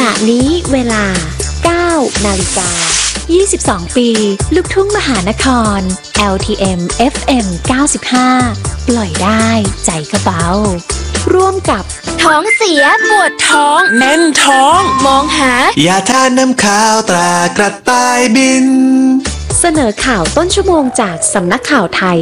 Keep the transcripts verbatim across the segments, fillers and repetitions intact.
ณะนี้เวลา เก้า นาฬิกา ยี่สิบสอง ปีลูกทุ่งมหานคร แอล ที เอ็ม เอฟ เอ็ม เก้าสิบห้า ปล่อยได้ใจก็เบาร่วมกับท้องเสียปวดท้องแน่นท้องมองหายาทานน้ำข้าวตรากระต่ายบินเสนอข่าวต้นชั่วโมงจากสำนักข่าวไทย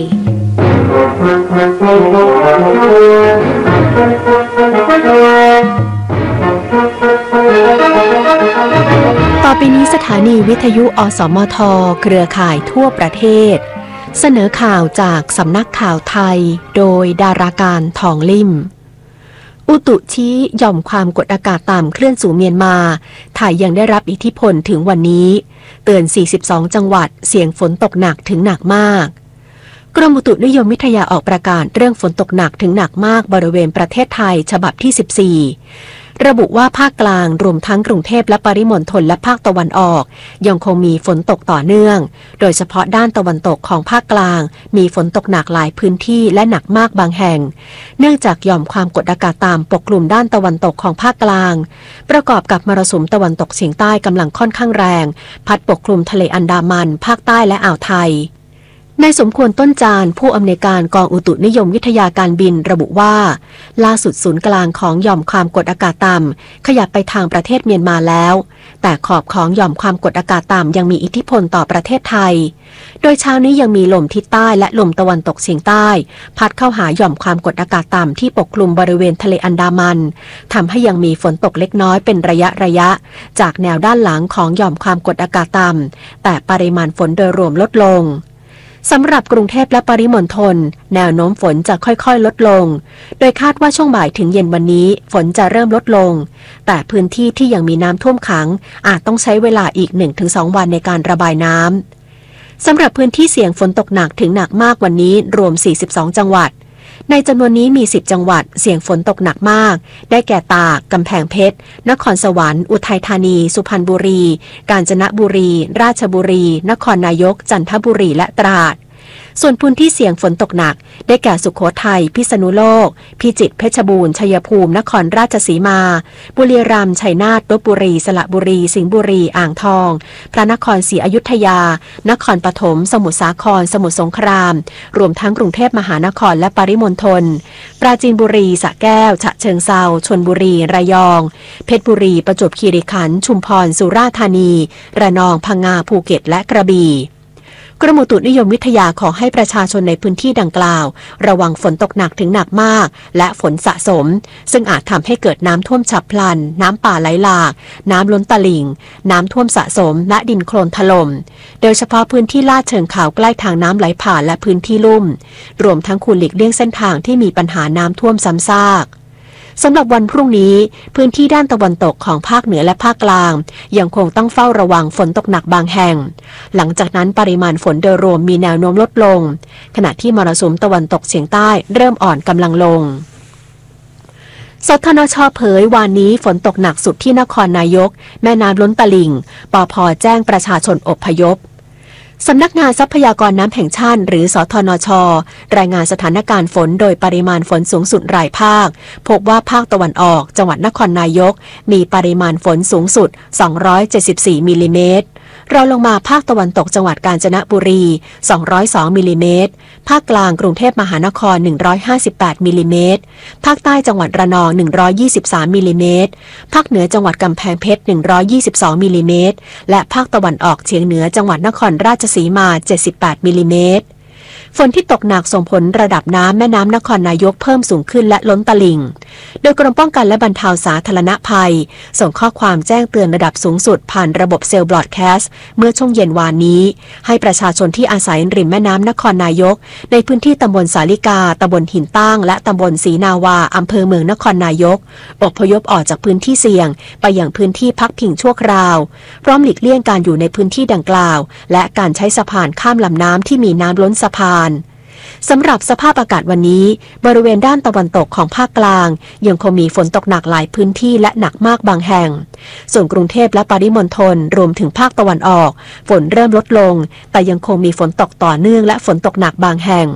ต่อไปนี้สถานีวิทยุอสมทเครือข่ายทั่วประเทศเสนอข่าวจากสำนักข่าวไทยโดยดาราการทองลิ่มอุตุชี้หย่อมความกดอากาศต่ำเคลื่อนสู่เมียนมาถ่ายยังได้รับอิทธิพลถึงวันนี้เตือนสี่สิบสองจังหวัดเสี่ยงฝนตกหนักถึงหนักมากกรมอุตุนิยมวิทยาออกประกาศเรื่องฝนตกหนักถึงหนักมากบริเวณประเทศไทยฉบับที่สิบสี่ระบุว่าภาคกลางรวมทั้งกรุงเทพและปริมณฑลและภาคตะวันออกยังคงมีฝนตกต่อเนื่องโดยเฉพาะด้านตะวันตกของภาคกลางมีฝนตกหนักหลายพื้นที่และหนักมากบางแห่งเนื่องจากหย่อมความกดอากาศต่ำปกคลุมด้านตะวันตกของภาคกลางประกอบกับมรสุมตะวันตกเฉียงใต้กำลังค่อนข้างแรงพัดปกคลุมทะเลอันดามันภาคใต้และอ่าวไทยนายสมควรต้นจานผู้อำนวยการกองอุตุนิยมวิทยาการบินระบุว่าล่าสุดศูนย์กลางของหย่อมความกดอากาศต่ำขยับไปทางประเทศเมียนมาแล้วแต่ขอบของหย่อมความกดอากาศต่ำยังมีอิทธิพลต่อประเทศไทยโดยเช้านี้ยังมีลมทิศใต้และลมตะวันตกเฉียงใต้พัดเข้าหาหย่อมความกดอากาศต่ำที่ปกคลุมบริเวณทะเลอันดามันทำให้ยังมีฝนตกเล็กน้อยเป็นระยะระยะจากแนวด้านหลังของหย่อมความกดอากาศต่ำแต่ปริมาณฝนโดยรวมลดลงสำหรับกรุงเทพและปริมณฑลแนวโน้มฝนจะค่อยๆลดลงโดยคาดว่าช่วงบ่ายถึงเย็นวันนี้ฝนจะเริ่มลดลงแต่พื้นที่ที่ยังมีน้ำท่วมขังอาจต้องใช้เวลาอีก หนึ่งถึงสอง วันในการระบายน้ำสำหรับพื้นที่เสี่ยงฝนตกหนักถึงหนักมากวันนี้รวมสี่สิบสองจังหวัดในจำนวนนี้มีสิบจังหวัดเสี่ยงฝนตกหนักมากได้แก่ตากกำแพงเพชรนครสวรรค์อุทัยธานีสุพรรณบุรีกาญจนบุรีราชบุรีนครนายกจันทบุรีและตราดส่วนพื้นที่เสี่ยงฝนตกหนักได้แก่สุโขทัยพิษณุโลกพิจิตรเพชรบูรณ์ชัยภูมินครราชสีมาบุรีรัมย์ชัยนาทลพบุรีสระบุรีสิงห์บุรีอ่างทองพระนครศรีอยุธยานครปฐมสมุทรสาครสมุทรสงครามรวมทั้งกรุงเทพมหานครและปริมณฑลปราจีนบุรีสระแก้วฉะเชิงเทราชลบุรีระยองเพชรบุรีประจวบคีรีขันธ์ชุมพรสุราษฎร์ธานีระนองพังงาภูเก็ตและกระบี่กรมอุตุนิยมวิทยาขอให้ประชาชนในพื้นที่ดังกล่าวระวังฝนตกหนักถึงหนักมากและฝนสะสมซึ่งอาจทำให้เกิดน้ำท่วมฉับพลันน้ำป่าไหลหลากน้ำล้นตลิ่งน้ำท่วมสะสมและดินโคลนถล่มโดยเฉพาะพื้นที่ลาดเชิงเขาใกล้ทางน้ำไหลผ่านและพื้นที่ลุ่มรวมทั้งควรหลีกเลี่ยงเส้นทางที่มีปัญหาน้ำท่วมซ้ำซากสำหรับวันพรุ่งนี้พื้นที่ด้านตะวันตกของภาคเหนือและภาคกลางยังคงต้องเฝ้าระวังฝนตกหนักบางแห่งหลังจากนั้นปริมาณฝนโดยรวมมีแนวโน้มลดลงขณะที่มรสุมตะวันตกเฉียงใต้เริ่มอ่อนกำลังลงสทนช.เผยวานนี้ฝนตกหนักสุดที่นครนายกแม่น้ำล้นตลิ่งปภ.แจ้งประชาชนอพยพสำนักงานทรัพยากรน้ำแห่งชาติหรือสทนช.รายงานสถานการณ์ฝนโดยปริมาณฝนสูงสุดรายภาคพบว่าภาคตะวันออกจังหวัดนครนายกมีปริมาณฝนสูงสุดสองร้อยเจ็ดสิบสี่มิลลิเมตรรองลงมาภาคตะวันตกจังหวัดกาญจนบุรีสองร้อยสองมิลลิเมตรภาคกลางกรุงเทพมหานครหนึ่งร้อยห้าสิบแปดมิลลิเมตรภาคใต้จังหวัดระนองหนึ่งร้อยยี่สิบสามมิลลิเมตรภาคเหนือจังหวัดกำแพงเพชรหนึ่งร้อยยี่สิบสองมิลลิเมตรและภาคตะวันออกเฉียงเหนือจังหวัดนครราชสีมาเจ็ดสิบแปดมิลลิเมตรฝนที่ตกหนักส่งผลระดับน้ำแม่น้ำนครนายกเพิ่มสูงขึ้นและล้นตลิ่งโดยกรมป้องกันและบรรเทาสาธารณภัยส่งข้อความแจ้งเตือนระดับสูงสุดผ่านระบบเซลล์บรอดแคสต์เมื่อช่วงเย็นวานนี้ให้ประชาชนที่อาศัยริมแม่น้ำนครนายกในพื้นที่ตำบลสาลิกาตำบลหินตั้งและตำบลศรีนาวาอำเภอเมืองนครนายกอพยพออกจากพื้นที่เสี่ยงไปยังพื้นที่พักพิงชั่วคราวพร้อมหลีกเลี่ยงการอยู่ในพื้นที่ดังกล่าวและการใช้สะพานข้ามลำน้ำที่มีน้ำล้นสะพานสำหรับสภาพอากาศวันนี้บริเวณด้านตะวันตกของภาคกลางยังคงมีฝนตกหนักหลายพื้นที่และหนักมากบางแห่งส่วนกรุงเทพและปริมณฑลรวมถึงภาคตะวันออกฝนเริ่มลดลงแต่ยังคงมีฝนตกต่อเนื่องและฝนตกหนักบางแห่ง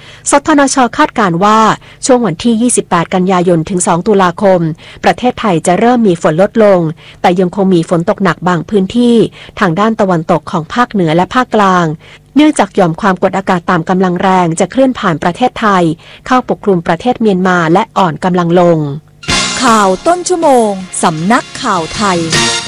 สทนช.คาดการณ์ว่าช่วงวันที่ ยี่สิบแปด กันยายนถึง สอง ตุลาคมประเทศไทยจะเริ่มมีฝนลดลงแต่ยังคงมีฝนตกหนักบางพื้นที่ทางด้านตะวันตกของภาคเหนือและภาคกลางเนื่องจากหย่อมความกดอากาศต่ำกำลังแรงจะเคลื่อนผ่านประเทศไทยเข้าปกคลุมประเทศเมียนมาและอ่อนกำลังลงข่าวต้นชั่วโมงสำนักข่าวไทย